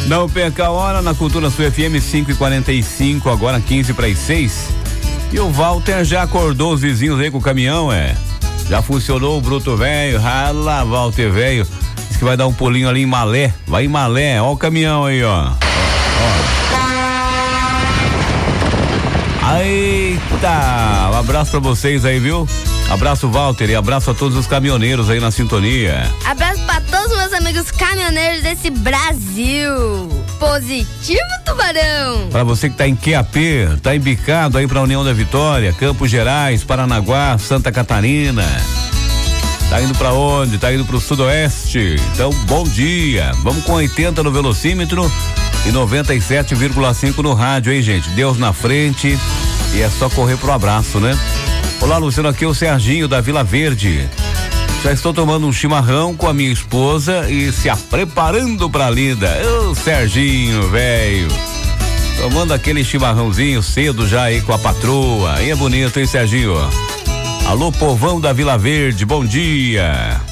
Não perca a hora na Cultura Sul FM 5h45, agora 15:06. E o Walter já acordou os vizinhos aí com o caminhão, Já funcionou o bruto velho, rala, Walter velho. Diz que vai dar um pulinho ali em Malé. Vai em Malé, ó o caminhão aí, ó. Eita, um abraço pra vocês aí, viu? Abraço, Walter, e abraço a todos os caminhoneiros aí na sintonia. Abraço pra todos os meus amigos caminhoneiros desse Brasil. Positivo, Tubarão. Pra você que tá em QAP, tá embicado aí pra União da Vitória, Campos Gerais, Paranaguá, Santa Catarina. Tá indo pra onde? Tá indo pro sudoeste. Então, bom dia. Vamos com 80 no velocímetro e 97,5 no rádio, hein, gente? Deus na frente e é só correr pro abraço, né? Olá, Luciano, aqui é o Serginho da Vila Verde. Já estou tomando um chimarrão com a minha esposa e se preparando pra lida. Ô, Serginho, velho. Tomando aquele chimarrãozinho cedo já aí com a patroa. Aí é bonito, hein, Serginho? Alô, povão da Vila Verde, bom dia.